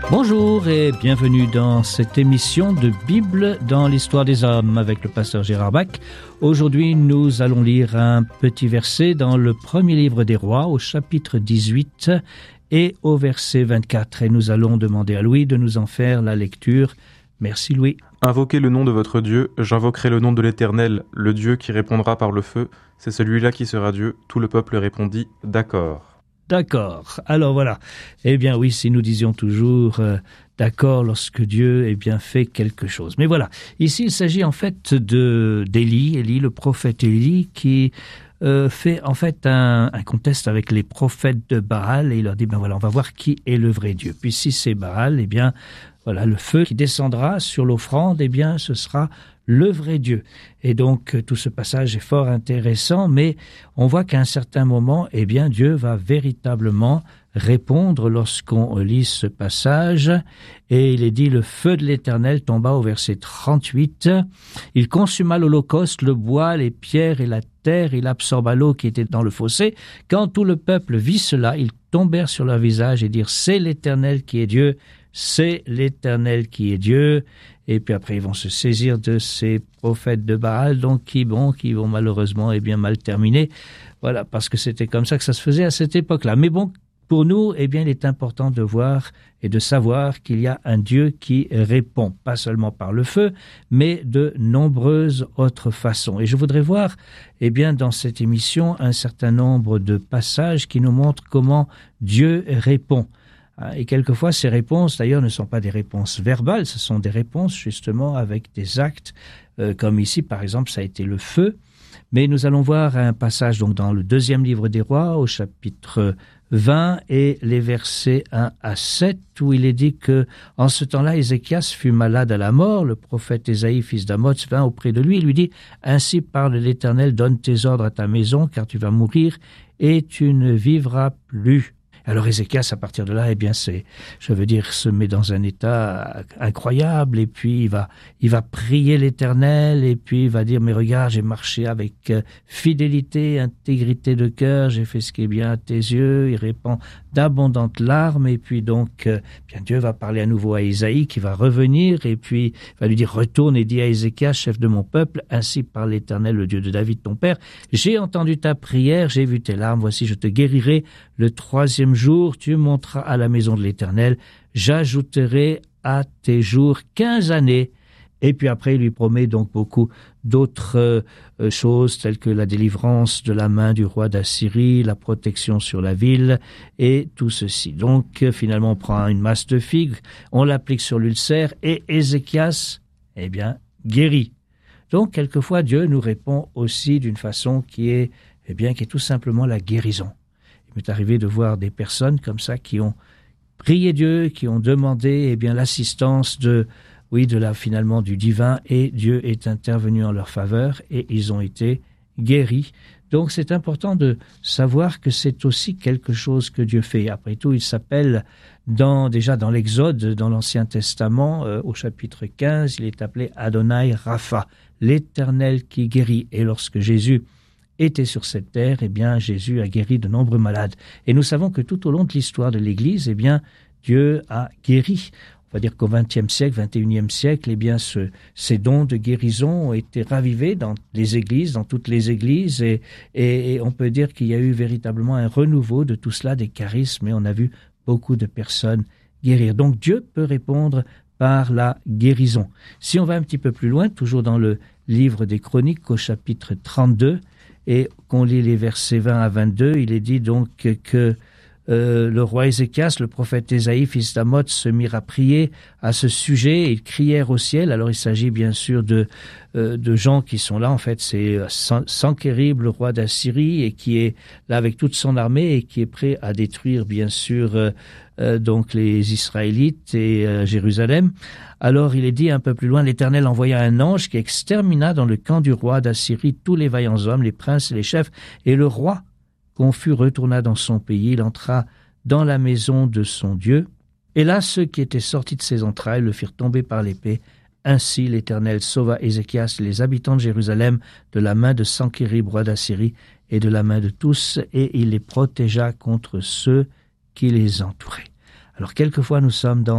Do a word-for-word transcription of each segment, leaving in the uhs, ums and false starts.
Bonjour et bienvenue dans cette émission de Bible dans l'histoire des hommes avec le pasteur Gérard Bach. Aujourd'hui, nous allons lire un petit verset dans le premier livre des rois au chapitre dix-huit et au verset vingt-quatre. Et nous allons demander à Louis de nous en faire la lecture. Merci Louis. Invoquez le nom de votre Dieu, j'invoquerai le nom de l'Éternel, le Dieu qui répondra par le feu. C'est celui-là qui sera Dieu. Tout le peuple répondit « D'accord ». D'accord. Alors voilà. Eh bien oui, si nous disions toujours euh, d'accord lorsque Dieu eh bien fait quelque chose. Mais voilà. Ici, il s'agit en fait de d'Élie, Élie, le prophète Élie, qui euh, fait en fait un, un contest avec les prophètes de Baal et il leur dit ben voilà, on va voir qui est le vrai Dieu. Puis si c'est Baal, eh bien voilà, le feu qui descendra sur l'offrande, eh bien ce sera le vrai Dieu. Et donc, tout ce passage est fort intéressant, mais on voit qu'à un certain moment, eh bien, Dieu va véritablement répondre lorsqu'on lit ce passage. Et il est dit, le feu de l'Éternel tomba au verset trente-huit. Il consuma l'holocauste, le bois, les pierres et la terre. Il absorba l'eau qui était dans le fossé. Quand tout le peuple vit cela, ils tombèrent sur leur visage et dirent, c'est l'Éternel qui est Dieu. C'est l'Éternel qui est Dieu. Et puis après, ils vont se saisir de ces prophètes de Baal, donc qui, bon, qui vont malheureusement eh bien mal terminer. Voilà, parce que c'était comme ça que ça se faisait à cette époque-là. Mais bon, pour nous, eh bien, il est important de voir et de savoir qu'il y a un Dieu qui répond, pas seulement par le feu, mais de nombreuses autres façons. Et je voudrais voir, eh bien, dans cette émission, un certain nombre de passages qui nous montrent comment Dieu répond. Et quelquefois, ces réponses, d'ailleurs, ne sont pas des réponses verbales, ce sont des réponses, justement, avec des actes, euh, comme ici, par exemple, ça a été le feu. Mais nous allons voir un passage donc dans le deuxième livre des rois, au chapitre vingt, et les versets un à sept, où il est dit que, en ce temps-là, Ézéchias fut malade à la mort. Le prophète Ésaïe, fils d'Amoz, vint auprès de lui et lui dit, « Ainsi parle l'Éternel, donne tes ordres à ta maison, car tu vas mourir, et tu ne vivras plus. » Alors Ézéchias, à partir de là, eh bien, c'est, je veux dire, se met dans un état incroyable, et puis il va, il va prier l'Éternel, et puis il va dire, mais regarde, j'ai marché avec fidélité, intégrité de cœur, j'ai fait ce qui est bien à tes yeux. Il répand d'abondantes larmes, et puis donc, euh, bien Dieu va parler à nouveau à Ésaïe, qui va revenir, et puis il va lui dire, retourne et dis à Ézéchias, chef de mon peuple, ainsi parle l'Éternel, le Dieu de David, ton père, j'ai entendu ta prière, j'ai vu tes larmes, voici, je te guérirai le troisième jour, tu monteras à la maison de l'Éternel, j'ajouterai à tes jours quinze années. Et puis après, il lui promet donc beaucoup d'autres euh, choses, telles que la délivrance de la main du roi d'Assyrie, la protection sur la ville, et tout ceci. Donc, euh, finalement, on prend une masse de figues, on l'applique sur l'ulcère, et Ézéchias, eh bien, guérit. Donc, quelquefois, Dieu nous répond aussi d'une façon qui est, eh bien, qui est tout simplement la guérison. Il m'est arrivé de voir des personnes comme ça qui ont prié Dieu, qui ont demandé eh bien l'assistance de, oui, de la finalement du divin, et Dieu est intervenu en leur faveur et ils ont été guéris. Donc c'est important de savoir que c'est aussi quelque chose que Dieu fait. Après tout, il s'appelle dans déjà dans l'Exode, dans l'Ancien Testament, euh, au chapitre quinze, il est appelé Adonai Rapha, l'Éternel qui guérit. Et lorsque Jésus était sur cette terre, eh bien, Jésus a guéri de nombreux malades. Et nous savons que tout au long de l'histoire de l'Église, eh bien, Dieu a guéri. On va dire qu'au vingtième siècle, vingt et unième siècle, eh bien, ce, ces dons de guérison ont été ravivés dans les églises, dans toutes les églises, et, et, et on peut dire qu'il y a eu véritablement un renouveau de tout cela, des charismes, et on a vu beaucoup de personnes guérir. Donc, Dieu peut répondre par la guérison. Si on va un petit peu plus loin, toujours dans le livre des Chroniques, au chapitre trente-deux, et qu'on lit les versets vingt à vingt-deux, il est dit donc que euh, le roi Ézéchias, le prophète Ésaïe, fils d'Amoz, se mirent à prier à ce sujet, ils crièrent au ciel. Alors il s'agit bien sûr de, euh, de gens qui sont là, en fait c'est Sankérib, le roi d'Assyrie, et qui est là avec toute son armée et qui est prêt à détruire bien sûr euh, euh, donc les Israélites et euh, Jérusalem. Alors il est dit un peu plus loin, l'Éternel envoya un ange qui extermina dans le camp du roi d'Assyrie tous les vaillants hommes, les princes et les chefs, et le roi confus retourna dans son pays, il entra dans la maison de son Dieu, et là ceux qui étaient sortis de ses entrailles le firent tomber par l'épée. Ainsi l'Éternel sauva Ézéchias et les habitants de Jérusalem de la main de Sankérib, roi d'Assyrie, et de la main de tous, et il les protégea contre ceux qui les entouraient. Alors quelquefois nous sommes dans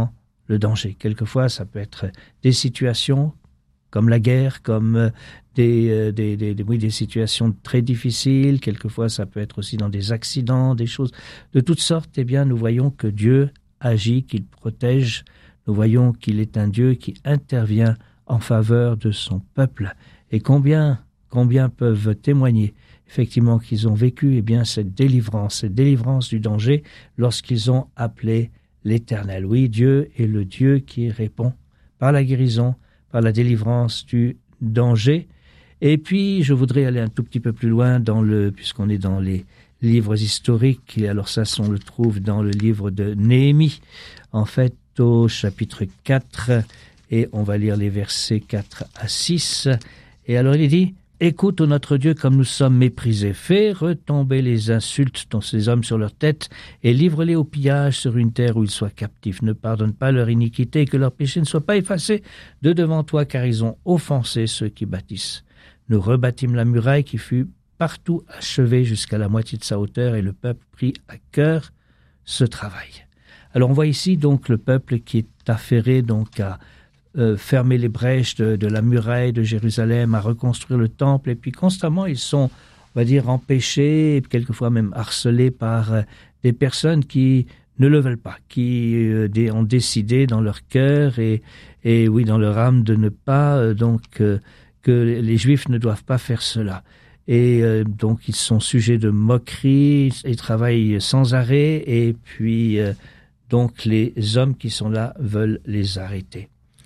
le danger. Quelquefois, ça peut être des situations comme la guerre, comme des, des, des, des, oui, des situations très difficiles. Quelquefois, ça peut être aussi dans des accidents, des choses de toutes sortes. Eh bien, nous voyons que Dieu agit, qu'il protège. Nous voyons qu'il est un Dieu qui intervient en faveur de son peuple. Et combien, combien peuvent témoigner effectivement qu'ils ont vécu eh bien, cette délivrance, cette délivrance du danger lorsqu'ils ont appelé l'Éternel. Oui, Dieu est le Dieu qui répond par la guérison, par la délivrance du danger. Et puis, je voudrais aller un tout petit peu plus loin, dans le, puisqu'on est dans les livres historiques, et alors ça, on le trouve dans le livre de Néhémie, en fait, au chapitre quatre, et on va lire les versets quatre à six. Et alors, il est dit, « Écoute, ô notre Dieu, comme nous sommes méprisés. Fais retomber les insultes de ces hommes sur leur tête et livre-les au pillage sur une terre où ils soient captifs. Ne pardonne pas leur iniquité et que leur péché ne soit pas effacé de devant toi, car ils ont offensé ceux qui bâtissent. Nous rebâtîmes la muraille qui fut partout achevée jusqu'à la moitié de sa hauteur et le peuple prit à cœur ce travail. » Alors on voit ici donc le peuple qui est affairé donc à Euh, fermer les brèches de, de la muraille de Jérusalem, à reconstruire le temple, et puis constamment ils sont, on va dire, empêchés, et quelquefois même harcelés par euh, des personnes qui ne le veulent pas, qui euh, des, ont décidé dans leur cœur et, et oui, dans leur âme de ne pas, euh, donc, euh, que les Juifs ne doivent pas faire cela. Et euh, donc ils sont sujets de moqueries, ils travaillent sans arrêt, et puis euh, donc les hommes qui sont là veulent les arrêter.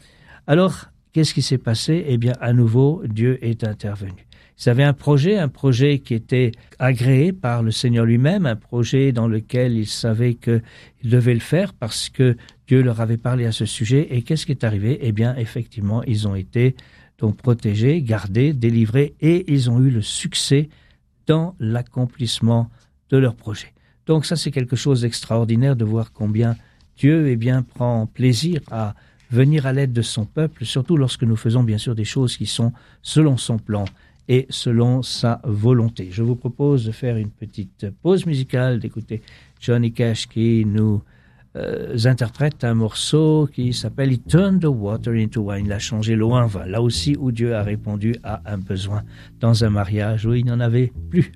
Alors, qu'est-ce qui s'est passé? Eh bien, à nouveau, Dieu est intervenu. Ils avaient un projet, un projet qui était agréé par le Seigneur lui-même, un projet dans lequel ils savaient qu'ils devaient le faire parce que Dieu leur avait parlé à ce sujet. Et qu'est-ce qui est arrivé? Eh bien, effectivement, ils ont été donc protégés, gardés, délivrés, et ils ont eu le succès dans l'accomplissement de leur projet. Donc ça, c'est quelque chose d'extraordinaire de voir combien Dieu eh bien, prend plaisir à venir à l'aide de son peuple, surtout lorsque nous faisons bien sûr des choses qui sont selon son plan et selon sa volonté. Je vous propose de faire une petite pause musicale, d'écouter Johnny Cash qui nous euh, interprète un morceau qui s'appelle « He turned the water into wine ». Il a changé l'eau en vin, là aussi où Dieu a répondu à un besoin dans un mariage où il n'y en avait plus.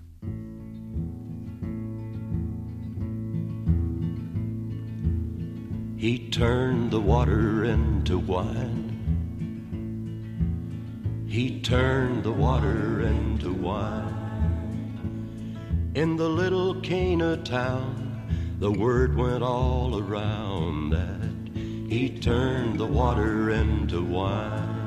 He turned the water into wine. He turned the water into wine. In the little Cana town, the word went all around that he turned the water into wine.